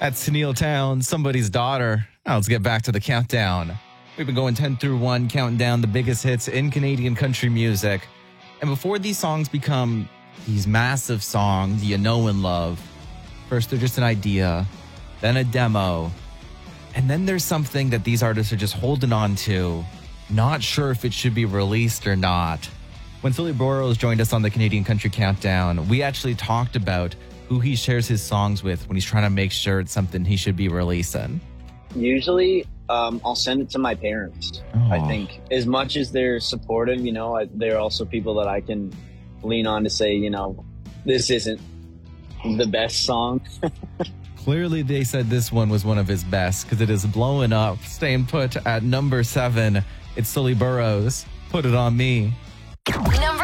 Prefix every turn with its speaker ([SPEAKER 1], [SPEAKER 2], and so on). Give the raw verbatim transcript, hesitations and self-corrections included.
[SPEAKER 1] That's Neil Town, Somebody's Daughter. Now let's get back to the countdown. We've been going ten through one, counting down the biggest hits in Canadian country music. And before these songs become these massive songs you know and love, first they're just an idea, then a demo, and then there's something that these artists are just holding on to, not sure if it should be released or not. When Sully Burrows joined us on the Canadian Country Countdown, we actually talked about who he shares his songs with when he's trying to make sure it's something he should be releasing.
[SPEAKER 2] Usually, um, I'll send it to my parents.
[SPEAKER 1] Oh.
[SPEAKER 2] I think as much as they're supportive, you know, I, they're also people that I can lean on to say, you know, this isn't the best song.
[SPEAKER 1] Clearly, they said this one was one of his best because it is blowing up. Staying put at number seven, it's Sully Burrows. Put It On Me.
[SPEAKER 3] Number